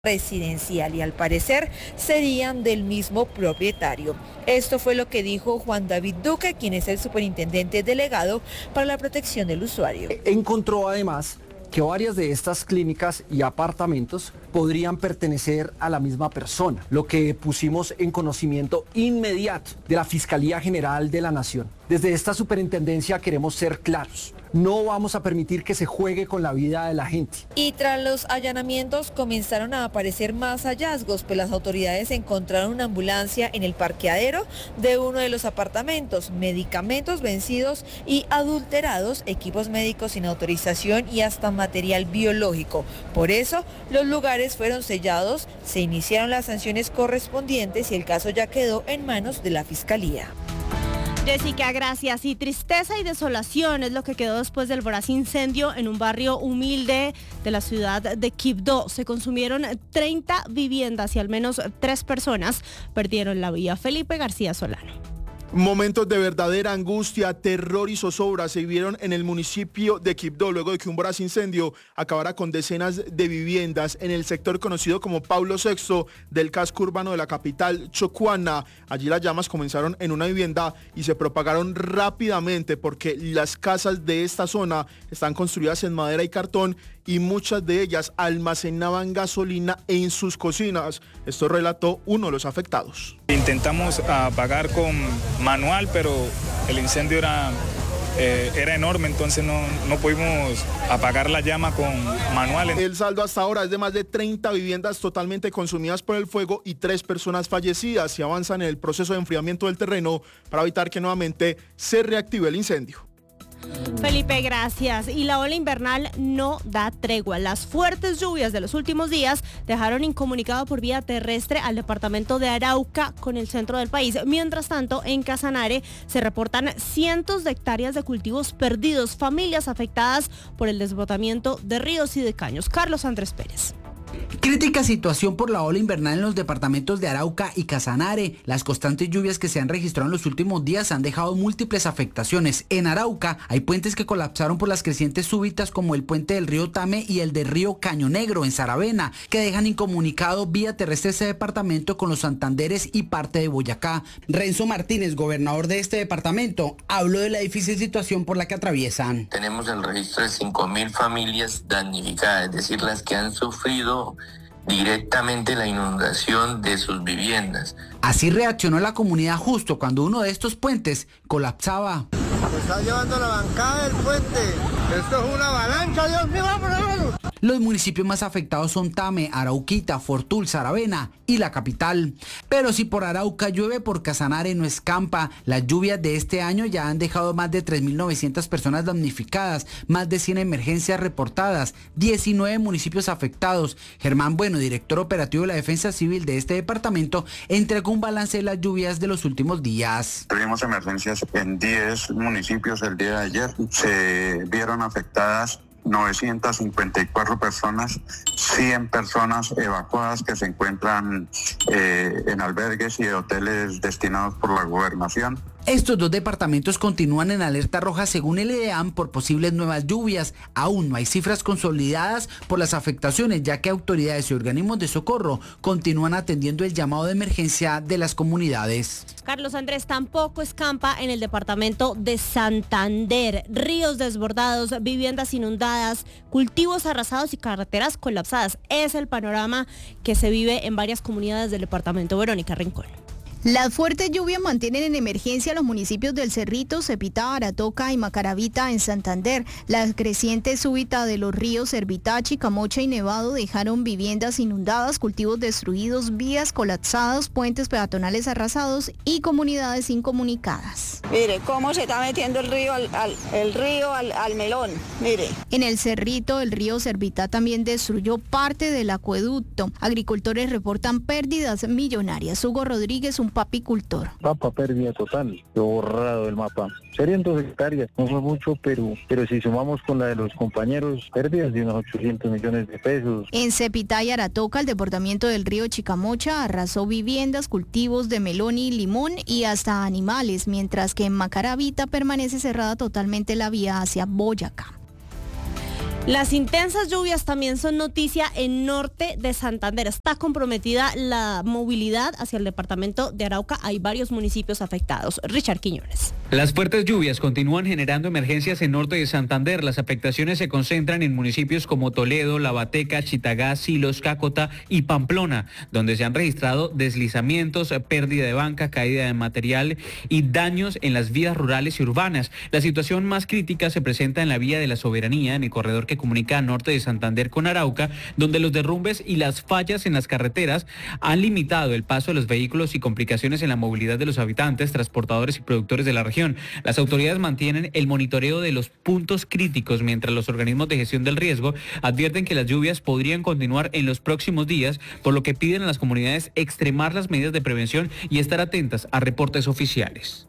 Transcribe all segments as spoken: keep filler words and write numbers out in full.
residencial y al parecer serían del mismo propietario. Esto fue lo que dijo Juan David Duque, quien es el superintendente delegado para la protección del usuario. Encontró además que varias de estas clínicas y apartamentos podrían pertenecer a la misma persona, lo que pusimos en conocimiento inmediato de la Fiscalía General de la Nación. Desde esta superintendencia queremos ser claros. No vamos a permitir que se juegue con la vida de la gente. Y tras los allanamientos comenzaron a aparecer más hallazgos, pues las autoridades encontraron una ambulancia en el parqueadero de uno de los apartamentos, medicamentos vencidos y adulterados, equipos médicos sin autorización y hasta material biológico. Por eso, los lugares fueron sellados, se iniciaron las sanciones correspondientes y el caso ya quedó en manos de la Fiscalía. Jessica, gracias. Y tristeza y desolación es lo que quedó después del voraz incendio en un barrio humilde de la ciudad de Quibdó. Se consumieron treinta viviendas y al menos tres personas perdieron la vida. Felipe García Solano. Momentos de verdadera angustia, terror y zozobra se vivieron en el municipio de Quibdó luego de que un voraz incendio acabara con decenas de viviendas en el sector conocido como Pablo sexto del casco urbano de la capital chocuana. Allí las llamas comenzaron en una vivienda y se propagaron rápidamente porque las casas de esta zona están construidas en madera y cartón y muchas de ellas almacenaban gasolina en sus cocinas. Esto relató uno de los afectados. Intentamos apagar con manual, pero el incendio era, eh, era enorme, entonces no, no pudimos apagar la llama con manual. El saldo hasta ahora es de más de treinta viviendas totalmente consumidas por el fuego y tres personas fallecidas. Se avanzan en el proceso de enfriamiento del terreno para evitar que nuevamente se reactive el incendio. Felipe, gracias. Y la ola invernal no da tregua. Las fuertes lluvias de los últimos días dejaron incomunicado por vía terrestre al departamento de Arauca con el centro del país. Mientras tanto, en Casanare se reportan cientos de hectáreas de cultivos perdidos, familias afectadas por el desbordamiento de ríos y de caños. Carlos Andrés Pérez. Crítica situación por la ola invernal en los departamentos de Arauca y Casanare. Las constantes lluvias que se han registrado en los últimos días han dejado múltiples afectaciones. En Arauca hay puentes que colapsaron por las crecientes súbitas, como el puente del río Tame y el del río Caño Negro en Saravena, que dejan incomunicado vía terrestre ese departamento con los Santanderes y parte de Boyacá. Renzo Martínez, gobernador de este departamento, habló de la difícil situación por la que atraviesan. Tenemos el registro de cinco mil familias damnificadas, es decir, las que han sufrido directamente la inundación de sus viviendas. Así reaccionó la comunidad justo cuando uno de estos puentes colapsaba. Se está llevando la bancada del puente. Esto es una avalancha, Dios mío, vámonos, vámonos. Los municipios más afectados son Tame, Arauquita, Fortul, Saravena y la capital. Pero si por Arauca llueve, por Casanare no escampa. Las lluvias de este año ya han dejado más de tres mil novecientas personas damnificadas, más de cien emergencias reportadas, diecinueve municipios afectados. Germán Bueno, director operativo de la Defensa Civil de este departamento, entregó un balance de las lluvias de los últimos días. Tuvimos emergencias en diez municipios el día de ayer. Se vieron afectadas novecientas cincuenta y cuatro personas, cien personas evacuadas que se encuentran eh, en albergues y hoteles destinados por la gobernación. Estos dos departamentos continúan en alerta roja según el IDEAM por posibles nuevas lluvias. Aún no hay cifras consolidadas por las afectaciones, ya que autoridades y organismos de socorro continúan atendiendo el llamado de emergencia de las comunidades. Carlos Andrés, tampoco escampa en el departamento de Santander. Ríos desbordados, viviendas inundadas, cultivos arrasados y carreteras colapsadas. Es el panorama que se vive en varias comunidades del departamento. Verónica Rincón. Las fuertes lluvias mantienen en emergencia a los municipios del Cerrito, Cepita, Aratoca y Macaravita en Santander. La creciente súbita de los ríos Cervitá, Chicamocha y Nevado dejaron viviendas inundadas, cultivos destruidos, vías colapsadas, puentes peatonales arrasados y comunidades incomunicadas. Mire cómo se está metiendo el río al, al, el río al, al melón, mire. En el Cerrito, el río Cervitá también destruyó parte del acueducto. Agricultores reportan pérdidas millonarias. Hugo Rodríguez, un papicultor. Papa, pérdida total, borrado el mapa. Serían dos hectáreas, no fue mucho, pero, pero si sumamos con la de los compañeros, pérdidas de unos ochocientos millones de pesos. En Cepita y Aratoca, el desbordamiento del río Chicamocha arrasó viviendas, cultivos de melón y limón y hasta animales, mientras que en Macaravita permanece cerrada totalmente la vía hacia Boyacá. Las intensas lluvias también son noticia en norte de Santander. Está comprometida la movilidad hacia el departamento de Arauca. Hay varios municipios afectados. Richard Quiñones. Las fuertes lluvias continúan generando emergencias en norte de Santander. Las afectaciones se concentran en municipios como Toledo, Lavateca, Chitagá, Silos, Cácota y Pamplona, donde se han registrado deslizamientos, pérdida de banca, caída de material y daños en las vías rurales y urbanas. La situación más crítica se presenta en la vía de la Soberanía, en el corredor que comunica a norte de Santander con Arauca, donde los derrumbes y las fallas en las carreteras han limitado el paso de los vehículos y complicaciones en la movilidad de los habitantes, transportadores y productores de la región. Las autoridades mantienen el monitoreo de los puntos críticos, mientras los organismos de gestión del riesgo advierten que las lluvias podrían continuar en los próximos días, por lo que piden a las comunidades extremar las medidas de prevención y estar atentas a reportes oficiales.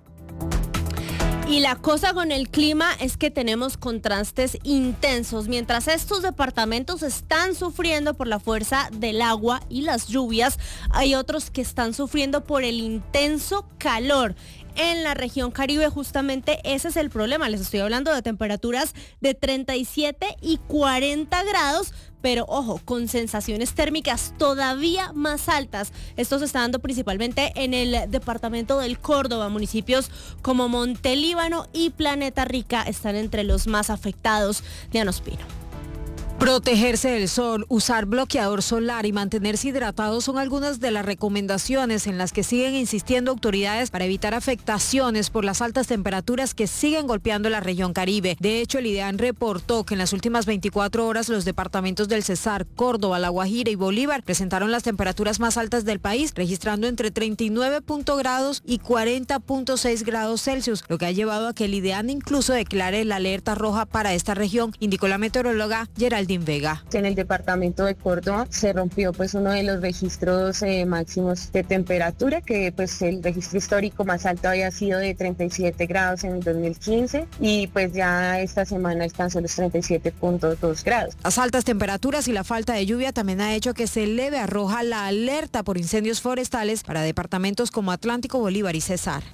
Y la cosa con el clima es que tenemos contrastes intensos. Mientras estos departamentos están sufriendo por la fuerza del agua y las lluvias, hay otros que están sufriendo por el intenso calor. En la región Caribe justamente ese es el problema. Les estoy hablando de temperaturas de treinta y siete y cuarenta grados, pero ojo, con sensaciones térmicas todavía más altas. Esto se está dando principalmente en el departamento del Córdoba. Municipios como Montelíbano y Planeta Rica están entre los más afectados. Diana Ospino. Protegerse del sol, usar bloqueador solar y mantenerse hidratados son algunas de las recomendaciones en las que siguen insistiendo autoridades para evitar afectaciones por las altas temperaturas que siguen golpeando la región Caribe. De hecho, el IDEAN reportó que en las últimas veinticuatro horas los departamentos del Cesar, Córdoba, La Guajira y Bolívar presentaron las temperaturas más altas del país, registrando entre treinta y nueve grados y cuarenta punto seis grados Celsius, lo que ha llevado a que el IDEAN incluso declare la alerta roja para esta región, indicó la meteoróloga Geraldine Vega. En el departamento de Córdoba se rompió pues uno de los registros eh, máximos de temperatura, que pues el registro histórico más alto había sido de treinta y siete grados en el dos mil quince y pues ya esta semana alcanzó los treinta y siete punto dos grados. Las altas temperaturas y la falta de lluvia también ha hecho que se eleve a roja la alerta por incendios forestales para departamentos como Atlántico, Bolívar y Cesar.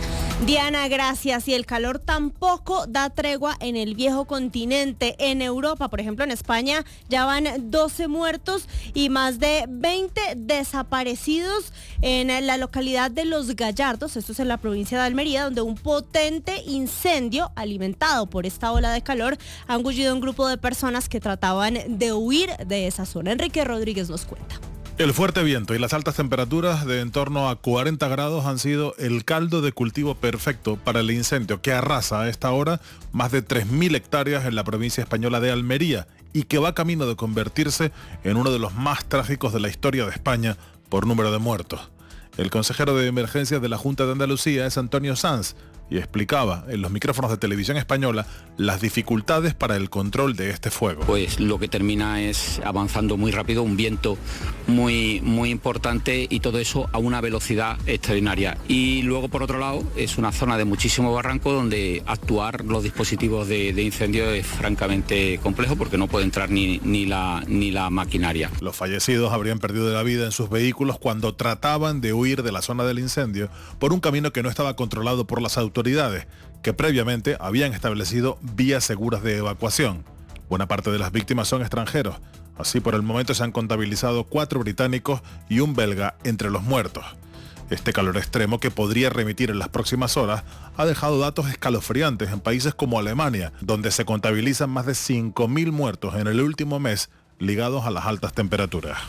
Diana, gracias. Y el calor tampoco da tregua en el viejo continente. En Europa, por ejemplo, en España, ya van doce muertos y más de veinte desaparecidos en la localidad de Los Gallardos. Esto es en la provincia de Almería, donde un potente incendio alimentado por esta ola de calor ha engullido a un grupo de personas que trataban de huir de esa zona. Enrique Rodríguez nos cuenta. El fuerte viento y las altas temperaturas de en torno a cuarenta grados han sido el caldo de cultivo perfecto para el incendio que arrasa a esta hora más de tres mil hectáreas en la provincia española de Almería y que va camino de convertirse en uno de los más trágicos de la historia de España por número de muertos. El consejero de emergencias de la Junta de Andalucía es Antonio Sanz y explicaba en los micrófonos de Televisión Española las dificultades para el control de este fuego. Pues lo que termina es avanzando muy rápido, un viento muy, muy importante y todo eso a una velocidad extraordinaria. Y luego, por otro lado, es una zona de muchísimo barranco donde actuar los dispositivos de, de incendio es francamente complejo porque no puede entrar ni, ni, la, ni la maquinaria. Los fallecidos habrían perdido la vida en sus vehículos cuando trataban de huir de la zona del incendio por un camino que no estaba controlado por las autoridades autoridades que previamente habían establecido vías seguras de evacuación. Buena parte de las víctimas son extranjeros. Así, por el momento se han contabilizado cuatro británicos y un belga entre los muertos. Este calor extremo, que podría remitir en las próximas horas, ha dejado datos escalofriantes en países como Alemania, donde se contabilizan más de cinco mil muertos en el último mes ligados a las altas temperaturas.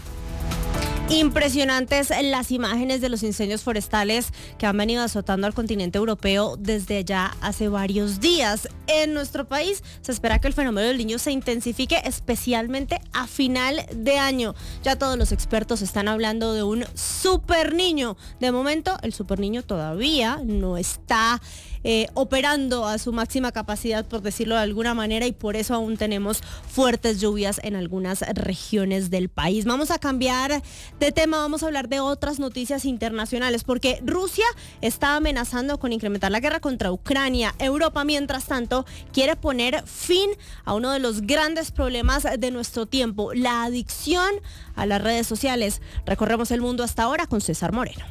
Impresionantes las imágenes de los incendios forestales que han venido azotando al continente europeo desde ya hace varios días. En nuestro país se espera que el fenómeno del Niño se intensifique especialmente a final de año. Ya todos los expertos están hablando de un super niño. De momento, el super niño todavía no está eh, operando a su máxima capacidad, por decirlo de alguna manera, y por eso aún tenemos fuertes lluvias en algunas regiones del país. Vamos a cambiar de tema, vamos a hablar de otras noticias internacionales, porque Rusia está amenazando con incrementar la guerra contra Ucrania. Europa, mientras tanto, quiere poner fin a uno de los grandes problemas de nuestro tiempo, la adicción a las redes sociales. Recorremos el mundo hasta ahora con César Moreno.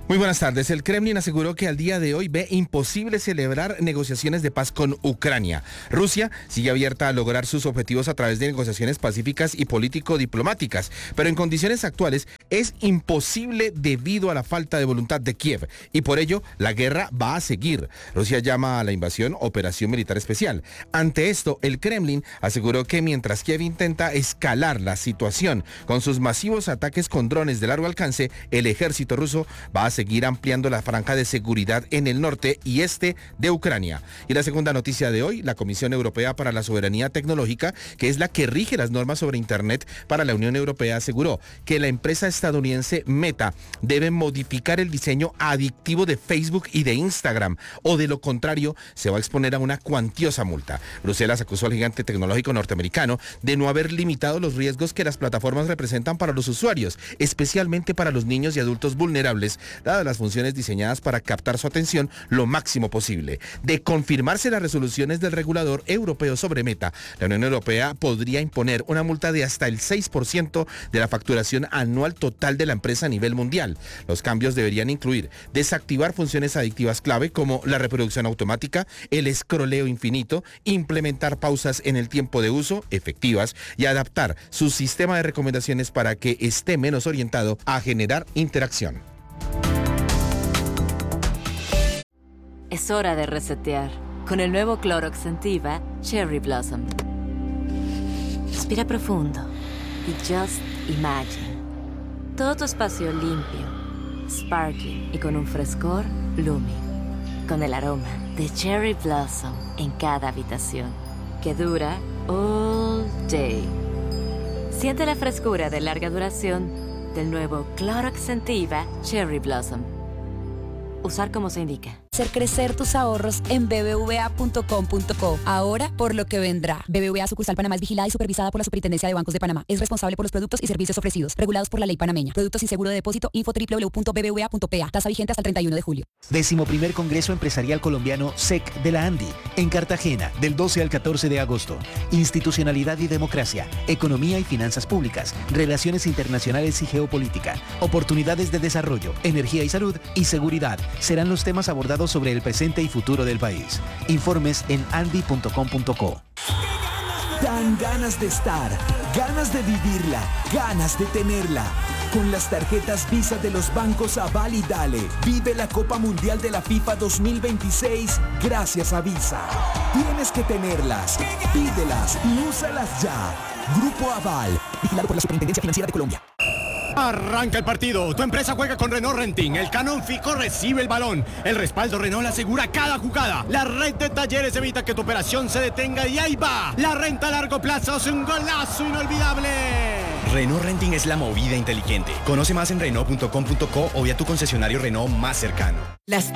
Muy buenas tardes. El Kremlin aseguró que al día de hoy ve imposible celebrar negociaciones de paz con Ucrania. Rusia sigue abierta a lograr sus objetivos a través de negociaciones pacíficas y político-diplomáticas, pero en condiciones actuales es imposible debido a la falta de voluntad de Kiev y por ello la guerra va a seguir. Rusia llama a la invasión operación militar especial. Ante esto, el Kremlin aseguró que mientras Kiev intenta escalar la situación con sus masivos ataques con drones de largo alcance, el ejército ruso va a seguir ampliando la franja de seguridad en el norte y este de Ucrania. Y la segunda noticia de hoy, la Comisión Europea para la Soberanía Tecnológica, que es la que rige las normas sobre Internet para la Unión Europea, aseguró que la empresa estadounidense Meta debe modificar el diseño adictivo de Facebook y de Instagram, o de lo contrario se va a exponer a una cuantiosa multa. Bruselas acusó al gigante tecnológico norteamericano de no haber limitado los riesgos que las plataformas representan para los usuarios, especialmente para los niños y adultos vulnerables, dadas las funciones diseñadas para captar su atención lo máximo posible. De confirmarse las resoluciones del regulador europeo sobre Meta, la Unión Europea podría imponer una multa de hasta el seis por ciento de la facturación anual total de la empresa a nivel mundial. Los cambios deberían incluir desactivar funciones adictivas clave como la reproducción automática, el escroleo infinito, implementar pausas en el tiempo de uso efectivas y adaptar su sistema de recomendaciones para que esté menos orientado a generar interacción. Es hora de resetear con el nuevo Clorox Scentiva Cherry Blossom. Respira profundo y just imagine. Todo tu espacio limpio, sparkling y con un frescor blooming. Con el aroma de Cherry Blossom en cada habitación, que dura all day. Siente la frescura de larga duración del nuevo Clorox Scentiva Cherry Blossom. Usar como se indica. Hacer crecer tus ahorros en b b v a punto com punto co. Ahora por lo que vendrá. B B V A Sucursal Panamá es vigilada y supervisada por la Superintendencia de Bancos de Panamá. Es responsable por los productos y servicios ofrecidos, regulados por la ley panameña. Productos sin seguro de depósito. Info doble u doble u doble u punto b b v a punto p a. Tasa vigente hasta el treinta y uno de julio. Décimo primer Congreso Empresarial Colombiano S E C de la ANDI, en Cartagena, del doce al catorce de agosto. Institucionalidad y democracia, economía y finanzas públicas, relaciones internacionales y geopolítica, oportunidades de desarrollo, energía y salud y seguridad serán los temas abordados sobre el presente y futuro del país. Informes en andi punto com punto co. Dan ganas de estar, ganas de vivirla, ganas de tenerla. Con las tarjetas Visa de los bancos Aval y Dale, vive la Copa Mundial de la FIFA dos mil veintiséis gracias a Visa. Tienes que tenerlas, pídelas y úsalas ya. Grupo Aval, vigilado por la Superintendencia Financiera de Colombia. Arranca el partido, tu empresa juega con Renault Renting, el Canon Fico recibe el balón, el respaldo Renault asegura cada jugada, la red de talleres evita que tu operación se detenga y ahí va, la renta a largo plazo es un golazo inolvidable. Renault Renting es la movida inteligente. Conoce más en renault punto com punto co o vía tu concesionario Renault más cercano. Las